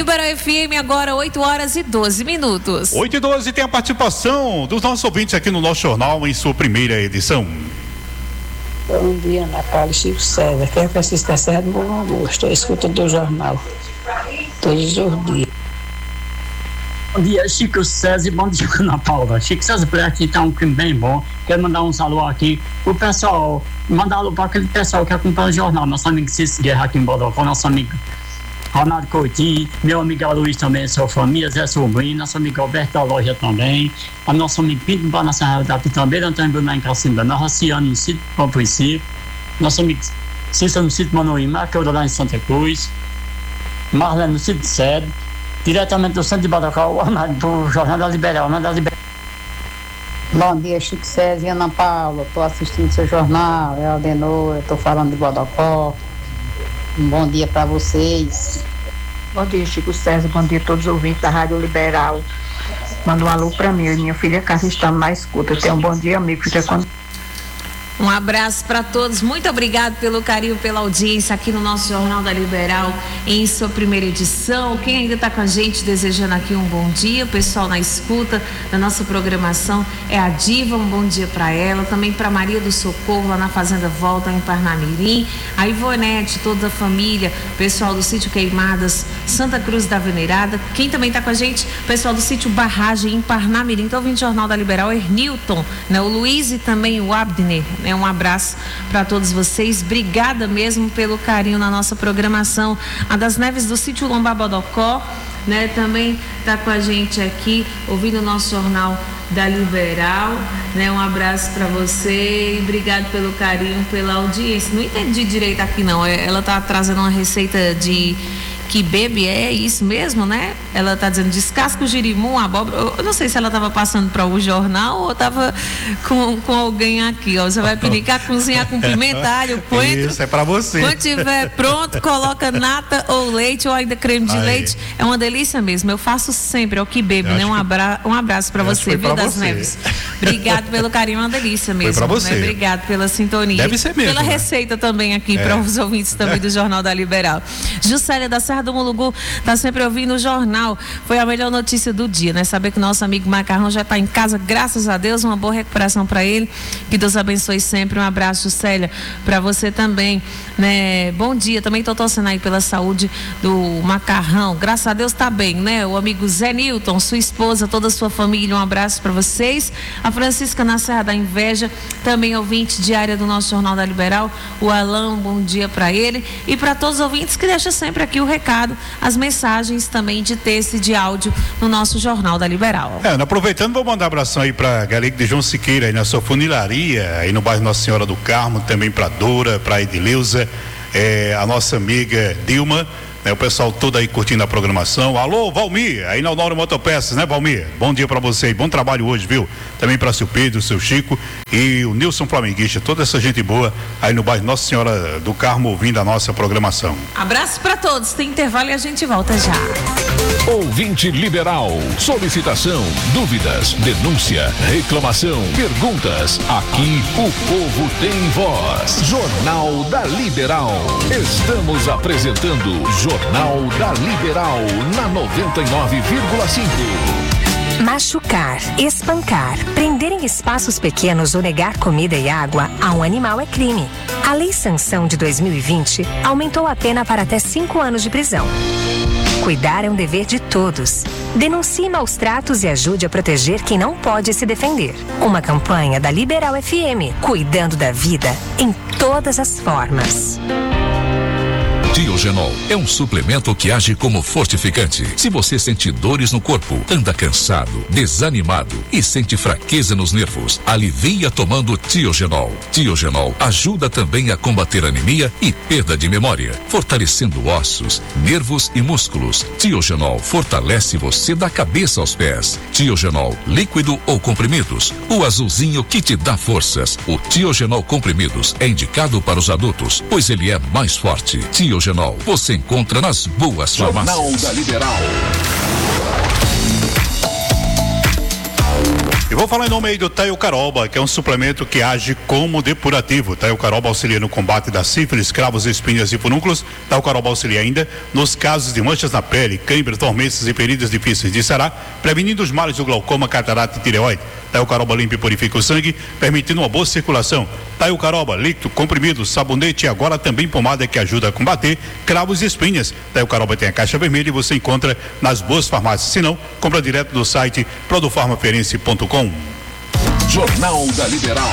Liberal FM, agora 8h12. 8h12, tem a participação dos nossos ouvintes aqui no nosso jornal em sua primeira edição. Bom dia, Ana Paula, Chico César, que é Francisco Serra do Bom Gosto, eu escuto do jornal todos os dias. Bom dia, Chico César, bom dia, Ana Paula. Chico César, por aqui tá um crime bem bom. Quero mandar um alô aqui pro pessoal, mandar alô para aquele pessoal que acompanha o jornal, nosso amigo Cícero Guerra aqui em Bodocó, nosso amigo Ronaldo Coutinho, meu amigo Luiz também, sua família, Zé Sobrinho, nosso amigo Alberto da Loja também, a nosso amigo Pinto Bar na Serra da Pitambeira, Antônio Bruno em Cacimba, Raciano no sítio Pão Princípio, nosso amigo Cícero no sítio Manoíma, que eu lá em Santa Cruz, Marlene no sítio Sede, diretamente do centro de Bodocó, do Jornal da Liberal, Bom dia, Chico César e Ana Paula, estou assistindo seu jornal, é Aldenor, eu estou falando de Bodocó. Um bom dia para vocês. Bom dia, Chico César, bom dia a todos os ouvintes da Rádio Liberal. Manda um alô para mim, eu e minha filha Carla estamos na escuta. Tenha um bom dia, amigo. Um abraço para todos, muito obrigado pelo carinho, pela audiência aqui no nosso Jornal da Liberal em sua primeira edição. Quem ainda está com a gente desejando aqui um bom dia, o pessoal na escuta da nossa programação é a Diva, um bom dia para ela, também para Maria do Socorro lá na Fazenda Volta em Parnamirim, a Ivonete, toda a família, pessoal do Sítio Queimadas, Santa Cruz da Veneirada. Quem também está com a gente, pessoal do Sítio Barragem em Parnamirim, então ouvindo o Jornal da Liberal, Ernilton, né, o Luiz e também o Abner. Um abraço para todos vocês, obrigada mesmo pelo carinho na nossa programação. A das Neves do Sítio Lombá Bodocó, né, também está com a gente aqui, ouvindo o nosso Jornal da Liberal, né, um abraço para você e obrigado pelo carinho, pela audiência. Não entendi direito aqui não, ela está trazendo uma receita de que bebe, é isso mesmo, né? Ela tá dizendo descasca o girimum, abóbora. Eu não sei se ela estava passando para o jornal ou estava com alguém aqui, ó. Você vai pinicar, cozinhar com pimenta, alho, coentro. Isso é para você. Quando tiver pronto, coloca nata ou leite ou ainda creme de leite. É uma delícia mesmo. Eu faço sempre, é o que bebe, né? Um abraço para você, viu, das Neves? Obrigado pelo carinho, uma delícia mesmo. Foi para você. Né? Obrigado pela sintonia. Deve ser mesmo. Pela receita também aqui para os ouvintes também do Jornal da Liberal. Juscelia da Serra do Mulugu está sempre ouvindo o jornal. Foi a melhor notícia do dia, né? Saber que o nosso amigo Macarrão já está em casa, graças a Deus, uma boa recuperação para ele. Que Deus abençoe sempre. Um abraço, Juscelia, para você também, né? Bom dia, também estou torcendo aí pela saúde do Macarrão. Graças a Deus está bem, né? O amigo Zé Nilton, sua esposa, toda a sua família, um abraço para vocês. A Francisca na Serra da Inveja, também ouvinte diária do nosso Jornal da Liberal. O Alain, bom dia para ele. E para todos os ouvintes que deixam sempre aqui o recado, as mensagens também de texto e de áudio no nosso Jornal da Liberal. Aproveitando, vou mandar um abração aí pra galera de João Siqueira, aí na sua funilaria, aí no bairro Nossa Senhora do Carmo, também pra Dora, pra Edileuza, a nossa amiga Dilma, né, o pessoal todo aí curtindo a programação. Alô, Valmir, aí na Honório Motopeças, né, Valmir? Bom dia pra você, bom trabalho hoje, viu? Também pra seu Pedro, seu Chico e o Nilson Flamenguista, toda essa gente boa aí no bairro Nossa Senhora do Carmo ouvindo a nossa programação. Abraço pra todos, tem intervalo e a gente volta já. Ouvinte Liberal, solicitação, dúvidas, denúncia, reclamação, perguntas. Aqui o povo tem voz. Jornal da Liberal. Estamos apresentando Jornal da Liberal na 99,5. Machucar, espancar, prender em espaços pequenos ou negar comida e água a um animal é crime. A Lei Sanção de 2020 aumentou a pena para até 5 anos de prisão. Cuidar é um dever de todos. Denuncie maus tratos e ajude a proteger quem não pode se defender. Uma campanha da Liberal FM, cuidando da vida em todas as formas. Tiogenol é um suplemento que age como fortificante. Se você sente dores no corpo, anda cansado, desanimado e sente fraqueza nos nervos, alivia tomando Tiogenol. Tiogenol ajuda também a combater anemia e perda de memória, fortalecendo ossos, nervos e músculos. Tiogenol fortalece você da cabeça aos pés. Tiogenol líquido ou comprimidos, o azulzinho que te dá forças. O Tiogenol comprimidos é indicado para os adultos, pois ele é mais forte. Tiogenol você encontra nas boas farmácias. Jornal da Liberal. E vou falar em nome aí do Taiocaroba, que é um suplemento que age como depurativo. Taiocaroba auxilia no combate da sífilis, cravos, espinhas e furúnculos. Taiocaroba auxilia ainda nos casos de manchas na pele, câimbras, dormências e feridas difíceis de sarar, prevenindo os males do glaucoma, catarata e tireoide. Taiocaroba limpa e purifica o sangue, permitindo uma boa circulação. Taiocaroba, líquido, comprimido, sabonete e agora também pomada que ajuda a combater cravos e espinhas. Taiocaroba tem a caixa vermelha e você encontra nas boas farmácias. Se não, compra direto do site produfarmaferense.com. Jornal da Liberal.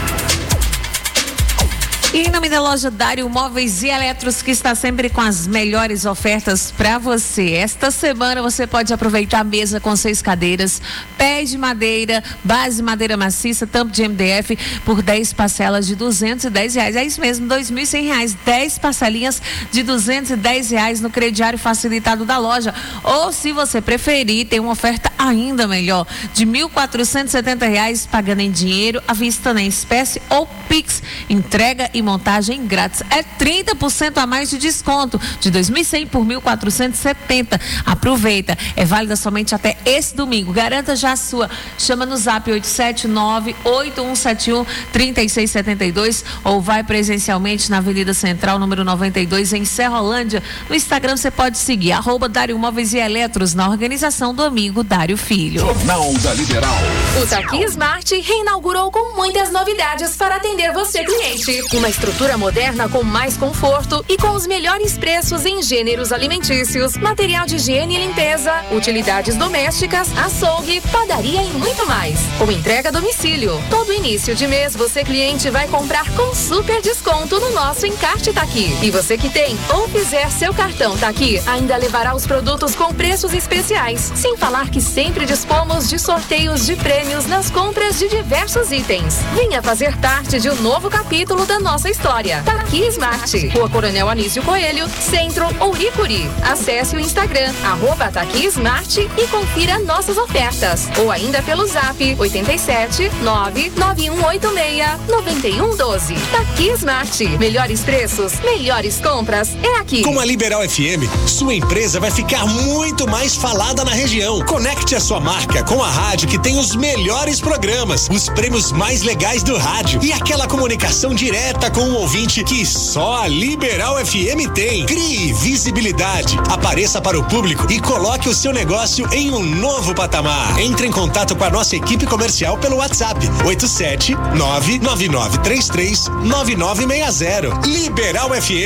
E em nome da loja Dário Móveis e Eletros, que está sempre com as melhores ofertas para você. Esta semana você pode aproveitar a mesa com 6 cadeiras, pés de madeira, base de madeira maciça, tampo de MDF por 10 parcelas de R$210. É isso mesmo, R$2.100. 10 parcelinhas de R$210 no crediário facilitado da loja. Ou, se você preferir, tem uma oferta ainda melhor, de R$1.470 pagando em dinheiro, à vista, em espécie ou Pix. Entrega e montagem grátis. É 30% a mais de desconto, de 2.100 por 1.470. Aproveita, é válida somente até esse domingo. Garanta já a sua. Chama no zap 879-8171-3672 ou vai presencialmente na Avenida Central, número 92, em Serrolândia. No Instagram você pode seguir, @Dário Móveis e Eletros, na organização do amigo Dário Filho. Jornal da Liberal. O Taqui Smart reinaugurou com muitas novidades para atender você, cliente. Uma estrutura moderna com mais conforto e com os melhores preços em gêneros alimentícios, material de higiene e limpeza, utilidades domésticas, açougue, padaria e muito mais. Com entrega a domicílio. Todo início de mês você, cliente, vai comprar com super desconto no nosso Encarte Taqui. E você que tem ou fizer seu cartão Taqui ainda levará os produtos com preços especiais. Sem falar que sempre dispomos de sorteios de prêmios nas compras de diversos itens. Venha fazer parte de um novo capítulo da nossa história. Taqui Smart. Rua Coronel Anísio Coelho, Centro, Ouricuri. Acesse o Instagram, @Taqui Smart e confira nossas ofertas. Ou ainda pelo zap 87 99186 9112. Taqui Smart. Melhores preços, melhores compras é aqui. Com a Liberal FM, sua empresa vai ficar muito mais falada na região. Conecte a sua marca com a rádio que tem os melhores programas, os prêmios mais legais do rádio e aquela comunicação direta com o ouvinte que só a Liberal FM tem. Crie visibilidade, apareça para o público e coloque o seu negócio em um novo patamar. Entre em contato com a nossa equipe comercial pelo WhatsApp 87 99933 9960. Liberal FM.